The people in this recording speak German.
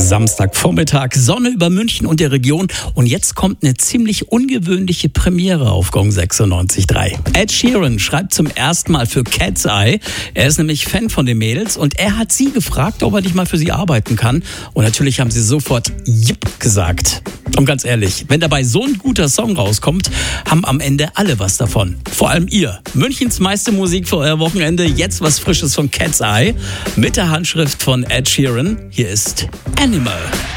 Samstagvormittag, Sonne über München und der Region. Und jetzt kommt eine ziemlich ungewöhnliche Premiere auf Gong 96.3. Ed Sheeran schreibt zum ersten Mal für Cat's Eye. Er ist nämlich Fan von den Mädels und er hat sie gefragt, ob er nicht mal für sie arbeiten kann. Und natürlich haben sie sofort Jipp gesagt. Und ganz ehrlich, wenn dabei so ein guter Song rauskommt, haben am Ende alle was davon. Vor allem ihr. Münchens meiste Musik für euer Wochenende. Jetzt was Frisches von Cat's Eye mit der Handschrift von Ed Sheeran. Hier ist Animal.